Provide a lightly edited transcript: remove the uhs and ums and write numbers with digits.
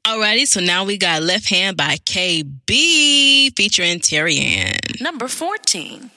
Alrighty, so now we got Left Hand by KB featuring Terry Ann. Number 14.